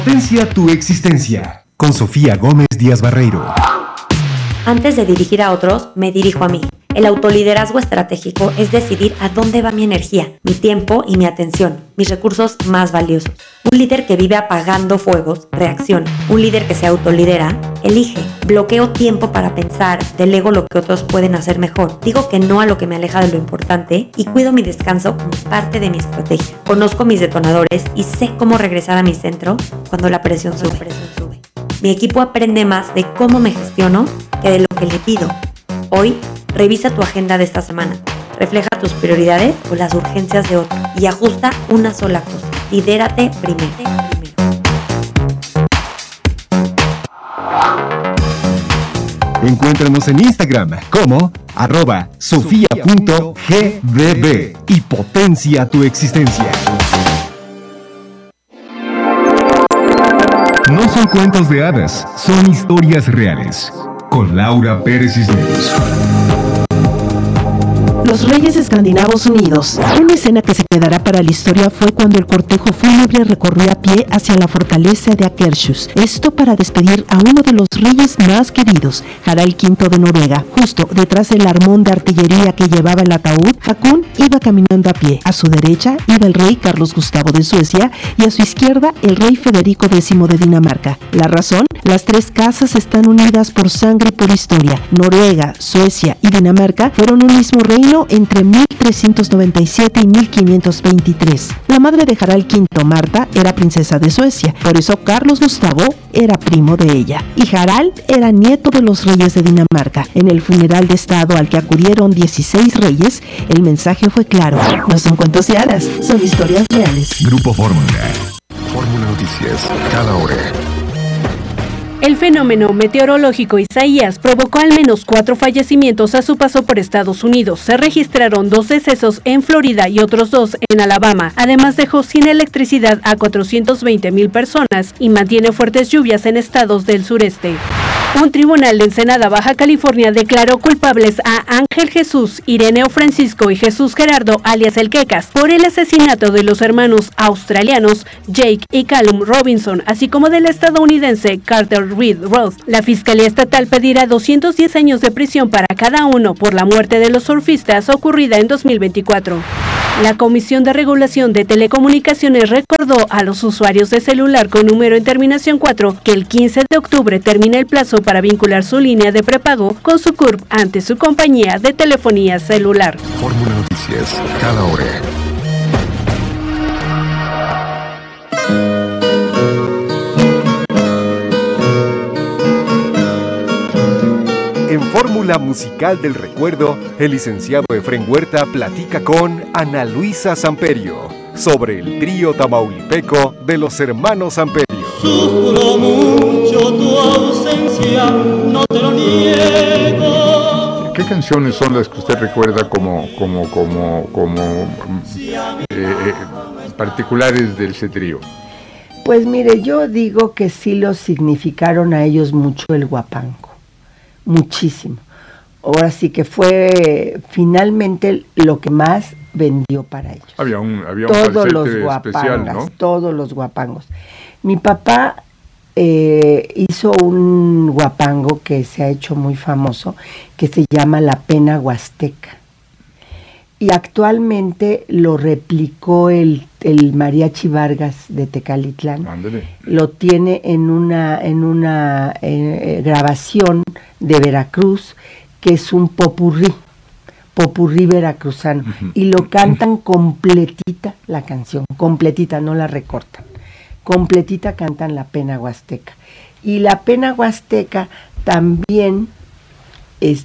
Potencia tu existencia. Con Sofía Gómez Díaz Barreiro. Antes de dirigir a otros, me dirijo a mí. El autoliderazgo estratégico es decidir a dónde va mi energía, mi tiempo y mi atención, mis recursos más valiosos. Un líder que vive apagando fuegos, reacciona. Un líder que se autolidera, elige. Bloqueo tiempo para pensar, delego lo que otros pueden hacer mejor. Digo que no a lo que me aleja de lo importante y cuido mi descanso como parte de mi estrategia. Conozco mis detonadores y sé cómo regresar a mi centro cuando la presión sube. Mi equipo aprende más de cómo me gestiono que de lo que le pido. Hoy, revisa tu agenda de esta semana. Refleja tus prioridades o las urgencias de otro y ajusta una sola cosa. Lidérate primero. Encuéntranos en Instagram como @sofia.gbb y potencia tu existencia. No son cuentos de hadas, son historias reales. Con Laura Pérez Cisneros. Los reyes escandinavos unidos. Una escena que se quedará para la historia fue cuando el cortejo fúnebre recorrió a pie hacia la fortaleza de Akershus. Esto para despedir a uno de los reyes más queridos, Harald V de Noruega. Justo detrás del armón de artillería que llevaba el ataúd, Hakon iba caminando a pie. A su derecha iba el rey Carlos Gustavo de Suecia y a su izquierda el rey Federico X de Dinamarca. La razón, las tres casas están unidas por sangre y por historia. Noruega, Suecia y Dinamarca fueron un mismo reino entre 1397 y 1523. La madre de Harald V, Marta, era princesa de Suecia, por eso Carlos Gustavo era primo de ella. Y Harald era nieto de los reyes de Dinamarca. En el funeral de estado al que acudieron 16 reyes, el mensaje fue claro. No son cuentos de hadas, son historias reales. Grupo Fórmula. Fórmula Noticias, cada hora. El fenómeno meteorológico Isaías provocó al menos 4 fallecimientos a su paso por Estados Unidos. Se registraron 2 decesos en Florida y otros 2 en Alabama. Además dejó sin electricidad a 420,000 personas y mantiene fuertes lluvias en estados del sureste. Un tribunal de Ensenada, Baja California, declaró culpables a Ángel Jesús, Ireneo Francisco y Jesús Gerardo, alias El Quecas, por el asesinato de los hermanos australianos Jake y Callum Robinson, así como del estadounidense Carter Reed Roth. La Fiscalía Estatal pedirá 210 años de prisión para cada uno por la muerte de los surfistas ocurrida en 2024. La Comisión de Regulación de Telecomunicaciones recordó a los usuarios de celular con número en terminación 4 que el 15 de octubre termina el plazo para vincular su línea de prepago con su CURP ante su compañía de telefonía celular. Fórmula Noticias, cada hora. En Fórmula Musical del Recuerdo, el licenciado Efrén Huerta platica con Ana Luisa Samperio sobre el trío tamaulipeco de los hermanos Samperio. Sufro mucho tu ausencia, no te lo niego. ¿Qué canciones son las que usted recuerda como particulares del ese trío? Pues mire, yo digo que sí los significaron a ellos mucho el guapango, muchísimo. Ahora sí que fue finalmente lo que más vendió para ellos. Había un todos los guapangas, especial, ¿no? Todos los guapangos. Mi papá hizo un guapango que se ha hecho muy famoso, que se llama La Pena Huasteca. Y actualmente lo replicó el Mariachi Vargas de Tecalitlán. Ándale. Lo tiene en una grabación de Veracruz, que es un popurrí veracruzano. Uh-huh. Y lo cantan completita la canción, completita, no la recortan. Completita cantan La Pena Huasteca. Y La Pena Huasteca también es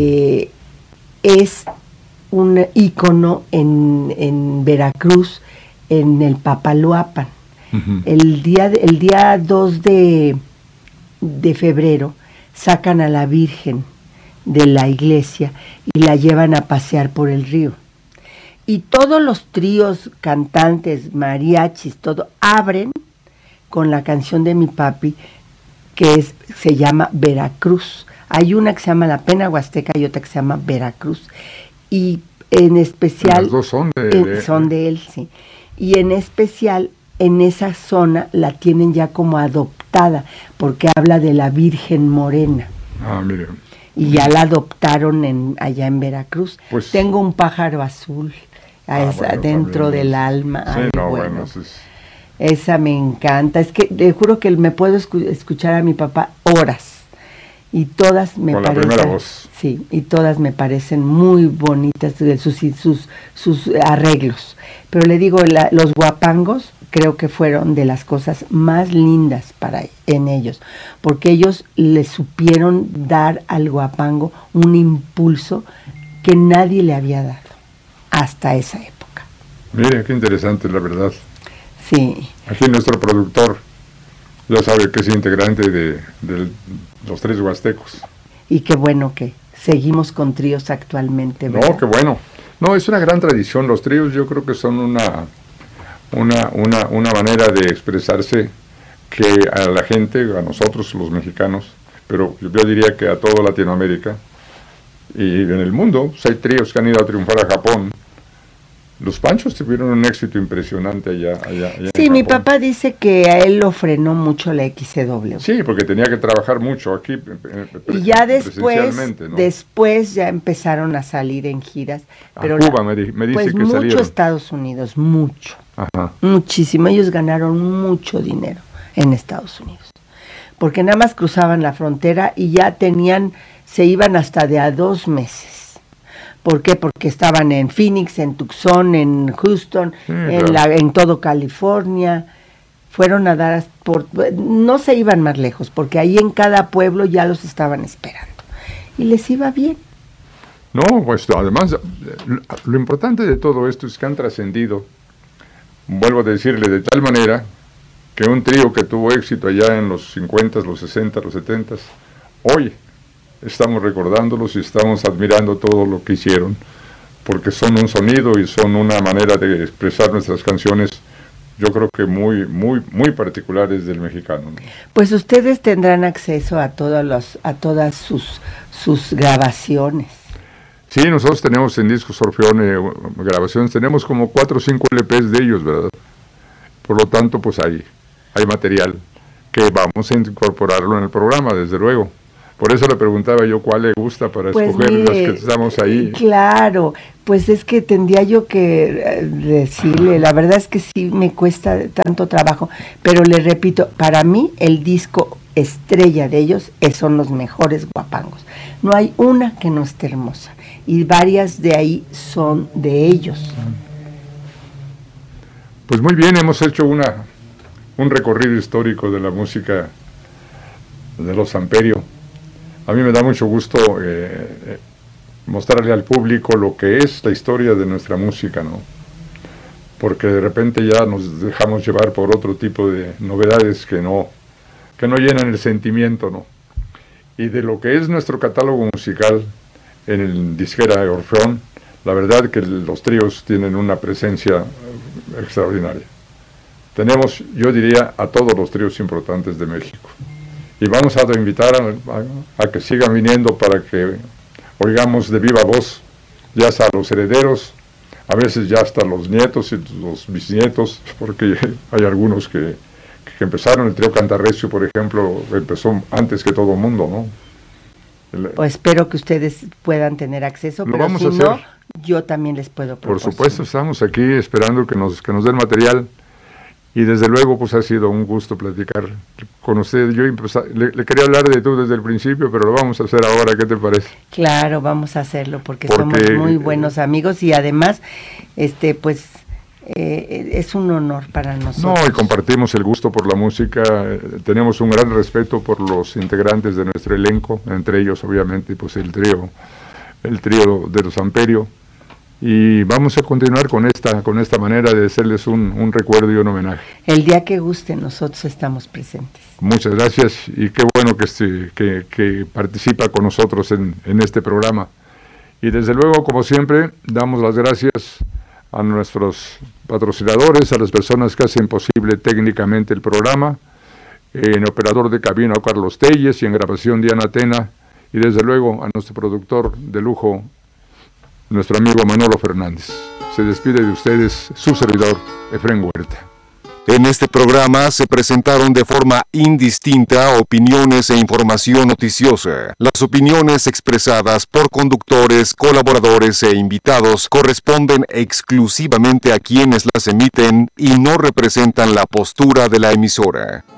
un ícono en Veracruz, en el Papaloapan. Uh-huh. El día 2 de febrero sacan a la Virgen de la iglesia y la llevan a pasear por el río. Y todos los tríos, cantantes, mariachis, todo, abren con la canción de mi papi, que se llama Veracruz. Hay una que se llama La Pena Huasteca y otra que se llama Veracruz. Y en especial... Las dos son de él. Son de él, sí. Y en especial en esa zona la tienen ya como adoptada, porque habla de la Virgen Morena. Ah, mire. Y ya la adoptaron allá en Veracruz. Pues, tengo un pájaro azul dentro también, del alma. Sí, Ay, no, bueno, eso es... esa me encanta. Es que te juro que me puedo escuchar a mi papá horas. Y todas me con parecen... la primera voz. Sí, y todas me parecen muy bonitas sus arreglos. Pero le digo, los guapangos creo que fueron de las cosas más lindas en ellos, porque ellos le supieron dar al guapango un impulso que nadie le había dado hasta esa época. Mire, qué interesante, la verdad. Sí. Aquí nuestro productor ya sabe que es integrante de los Tríos Huastecos. Y qué bueno que seguimos con tríos actualmente, ¿verdad? No, qué bueno. No, es una gran tradición. Los tríos yo creo que son una manera de expresarse que a la gente, a nosotros los mexicanos, pero yo diría que a toda Latinoamérica y en el mundo, hay tríos que han ido a triunfar a Japón. Los Panchos tuvieron un éxito impresionante allá sí, en mi Japón. papá dice que a él lo frenó mucho la XCW. Sí, porque tenía que trabajar mucho aquí Y ya presencialmente, ¿no? después ya empezaron a salir en giras. Pero a Cuba me dice pues que mucho salieron. Estados Unidos, mucho. Ajá. Muchísimo. Ellos ganaron mucho dinero en Estados Unidos. Porque nada más cruzaban la frontera y ya se iban hasta de a 2 meses. ¿Por qué? Porque estaban en Phoenix, en Tucson, en Houston, en todo California. Fueron a dar no se iban más lejos, porque ahí en cada pueblo ya los estaban esperando. Y les iba bien. No, pues además, lo importante de todo esto es que han trascendido, vuelvo a decirle, de tal manera que un trío que tuvo éxito allá en los 50, los 60, los 70, hoy estamos recordándolos y estamos admirando todo lo que hicieron, porque son un sonido y son una manera de expresar nuestras canciones, yo creo que muy, muy, muy particulares del mexicano, ¿no? Pues ustedes tendrán acceso a todas sus grabaciones. Sí, nosotros tenemos en Discos Orfeón grabaciones, tenemos como 4 o 5 LPs de ellos, ¿verdad? Por lo tanto, pues hay material que vamos a incorporarlo en el programa, desde luego. Por eso le preguntaba yo cuál le gusta para escoger las que estamos ahí. Claro, pues es que tendría yo que decirle, la verdad es que sí me cuesta tanto trabajo, pero le repito, para mí el disco estrella de ellos son los mejores guapangos. No hay una que no esté hermosa, y varias de ahí son de ellos. Pues muy bien, hemos hecho un recorrido histórico de la música de los Samperio. A mí me da mucho gusto mostrarle al público lo que es la historia de nuestra música, ¿no? Porque de repente ya nos dejamos llevar por otro tipo de novedades que no llenan el sentimiento, ¿no? Y de lo que es nuestro catálogo musical en el disquera Orfeón, la verdad que los tríos tienen una presencia extraordinaria. Tenemos, yo diría, a todos los tríos importantes de México. Y vamos a invitar a que sigan viniendo para que oigamos de viva voz, ya hasta los herederos, a veces ya hasta los nietos y los bisnietos, porque hay algunos que empezaron. El trío Cantarrecio, por ejemplo, empezó antes que todo el mundo, ¿no? Pues espero que ustedes puedan tener acceso, pero si no, yo también les puedo proporcionar. Por supuesto, estamos aquí esperando que nos den material. Y desde luego, pues ha sido un gusto platicar con usted. Yo le quería hablar de tú desde el principio, pero lo vamos a hacer ahora. ¿Qué te parece? Claro, vamos a hacerlo porque somos muy buenos amigos y además, pues es un honor para nosotros. No, y compartimos el gusto por la música. Tenemos un gran respeto por los integrantes de nuestro elenco, entre ellos, obviamente, pues el trío de los Samperio. Y vamos a continuar con esta manera de hacerles un recuerdo y un homenaje. El día que guste, nosotros estamos presentes. Muchas gracias y qué bueno que participa con nosotros en este programa. Y desde luego, como siempre, damos las gracias a nuestros patrocinadores, a las personas que hacen posible técnicamente el programa, en operador de cabina Carlos Telles y en grabación Diana Tena, y desde luego a nuestro productor de lujo, nuestro amigo Manolo Fernández. Se despide de ustedes su servidor, Efrén Huerta. En este programa se presentaron de forma indistinta opiniones e información noticiosa. Las opiniones expresadas por conductores, colaboradores e invitados corresponden exclusivamente a quienes las emiten y no representan la postura de la emisora.